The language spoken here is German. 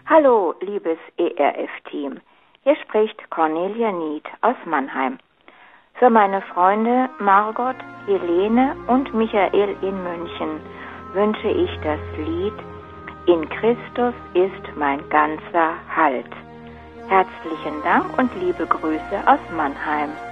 Hallo, liebes ERF-Team. Hier spricht Cornelia Nied aus Mannheim. Für meine Freunde Margot, Helene und Michael in München wünsche ich das Lied In Christus ist mein ganzer Halt. Herzlichen Dank und liebe Grüße aus Mannheim.